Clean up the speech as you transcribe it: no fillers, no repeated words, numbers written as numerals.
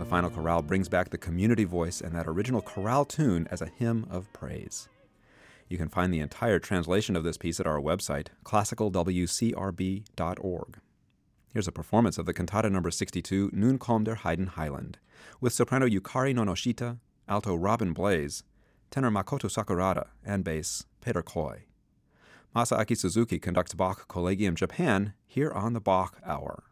The final chorale brings back the community voice and that original chorale tune as a hymn of praise. You can find the entire translation of this piece at our website, classicalwcrb.org. Here's a performance of the cantata number 62, Nun komm der Heiden Heiland, with soprano Yukari Nonoshita, alto Robin Blaze, tenor Makoto Sakurada, and bass Peter Koi. Masaaki Suzuki conducts Bach Collegium Japan here on the Bach Hour.